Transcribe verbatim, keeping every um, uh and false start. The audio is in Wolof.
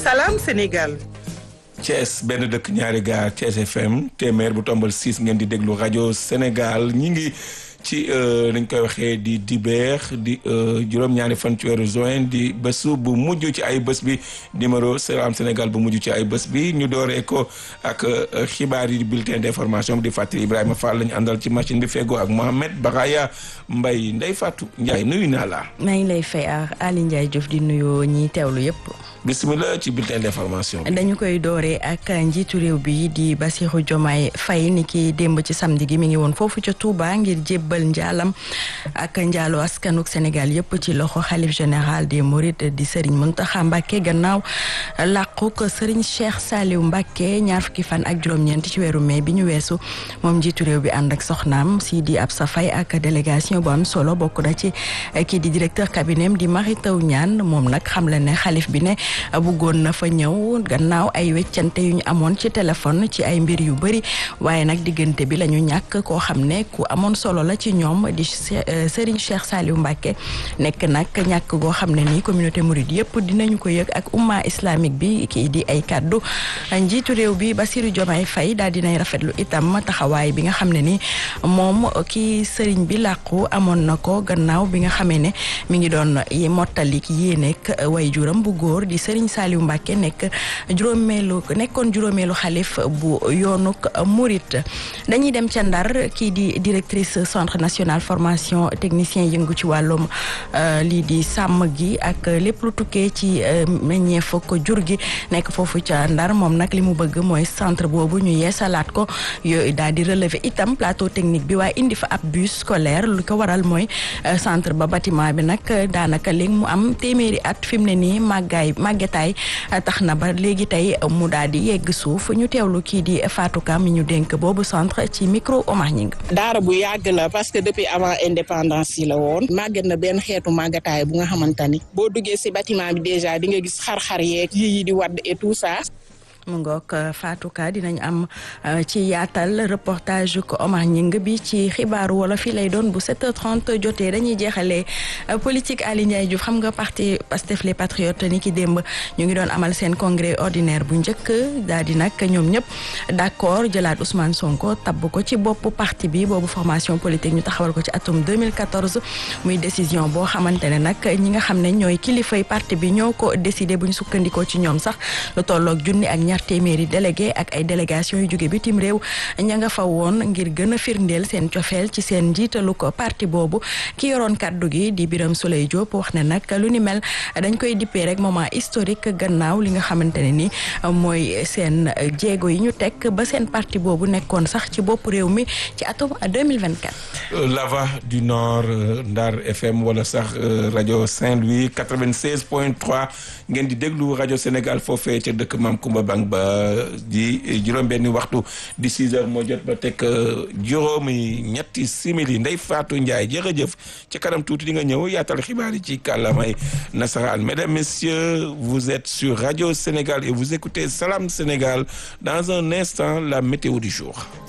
Salam Sénégal. Thiès benn dëkk ñaari gaar Thiès F M téeméer bu tombal six ngeen di déglu rajo Sénégal ñi ngi ci nañ koy waxee di dibeer di juróom-ñaari fan ci weeru juin di bés bu mujj ci ay bés bi numéro Salam Sénégal bu mujj ci ay bés bi ñu dooree ko ak xibaar yi bulletin d'information di fàttali Ibrahima Fall lañu àndal ci machine bi feggoo ak Mohamed Baraya Mbaye Ndeye Fatou Ndiaye nuyu naa la. maa ngi lay fay ak Ali Ndiaye Diouf di nuyoo ñiy teewlu yëpp. bisimilah ci bulletin d'information bi. dañu koy dooree ak njiitu réew bi di Bassirou Diomaye Faye ni ki démb ci samedi gi mi ngi woon foofu ca Touba ngir jébbal njaalam ak njaalu askanuk Sénégal yëpp ci loxo xalif général des Mourides di Serigne Mountakha Mbacké gannaaw làquk Serigne Cheikh Saliou Mbacké ñaar fukki fan ak juróom-ñeent ci weeru mai bi ñu weesu moom njiitu réew bi ànd ak soxnaam Sidi Absa Faye ak délégation bu am solo bokk na ci kii di directeur cabinet di Mary Teuw Niane moom nag xam la ne xalif bi ne bëggoon na fa ñëw gannaaw ay weccante yu ñu amoon ci téléphone ci ay mbir yu bëri waaye nag diggante bi la ñu ñàkk koo xam ne ku amoon solo la ci ñoom di Serigne Cheikh Saliou Mbacké nekk nag ñàkk goo xam ne nii communauté mouride yëpp dinañu ko yëg ak umma islamique bi kii di ay kaddu njiitu réew bi Bassirou Diomaye Faye daal dinay rafetlu itam taxawaay bi nga xam ne ni moom kii Serigne bi làqu amoon na ko gannaaw bi nga xamee ne mi ngi doon mottalik yéeneek way juram bu góor di Serigne Saliou Mbacké nekk juróomeelu nekkoon juróomeelu xalif bu yoonuk murit dañuy dem ca Ndar kii di directrice centre national formation technicien yëngu ci wàllum lii di sàmm gi ak lépp lu tukkee ci meññeef ko jur gi nekk foofu ca Ndar moom nag li mu bëgg mooy centre boobu ñu yeesalaat ko yooyu daal di relever itam plateau technique bi waaye indi fa ab bus scolaire lu ko waral mooy centre ba bâtiment bi nag daanaka léegi mu am téeméeri at fi mu ne nii màggaay màggetaay tax na ba léegi tey mu daal di yegg suuf ñu teewlu kii di Fatou Ka mi ñu dénk boobu centre ci micro Omar Ñing. daara bu yàgg la parce que depuis avant indépendance yi la woon màgget na benn xeetu màggetaay bu nga xamante ni boo duggee si bâtiment bi déjà di nga gis xar-xar yeeg yi di wadd et tout ça. mu ngoog Fatou Ka dinañ am ci yaatal reportage ko Omar Ñing bi ci xibaaru wala fii lay doon bu sept heures trente jotee dañuy jeexalee politique Ali Ndiaye Diouf xam nga parti Pastef les Patriotes ni ki démb ñu ngi doon amal seen congrès ordinaire bu njëkk daal di nag ñoom ñëpp d'accord jëlaat Ousmane Sonko tabb ko ci bopp parti bi boobu formation politique ñu taxawal ko ci atum deux mille quatorze muy décision boo xamante ne nag ñi nga xam ne ñooy kilifay parti bi ñoo ko décidé bu ñu sukkandikoo ci ñoom sax lu tolloog junni ak ñaar téeméeri délégué ak ay délégation yu jóge bitim réew ña nga fa woon ngir gën a firndeel seen cofeel ci seen njiitalu ko parti boobu ki yoroon kaddu gi di Birame Souleye Diop wax ne nag lu ni mel dañ koy dippee rek moment historique gannaaw li nga xamante ne ni mooy seen jéego yi ñu teg ba seen parti boobu nekkoon sax ci bopp réew mi ci atum deux mille vingt-quatre. La Voix du Nord Ndar F M wala sax rajo Saint-Louis quatre-vingt-seize point trois ngeen di déglu rajo Sénégal foofee ca dëkk Maam Kumba Bang ba di juróom benni waxtu di six heures moo jot ba teg juróomi ñetti simili Ndeye Fatou Ndiaye jërëjëf ci kanam tuuti di nga ñëw yaatal xibaar yi ci kàllaamay nasaraan. Mesdames, Messieurs, vous êtes sur Radio Sénégal et vous écoutez Salam Sénégal. Dans un instant, la météo du jour.